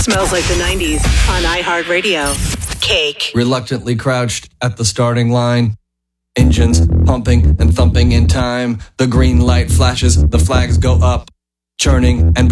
Smells like the 90s on iHeartRadio. Cake. Reluctantly crouched at the starting line. Engines pumping and thumping in time. The green light flashes, the flags go up. Churning and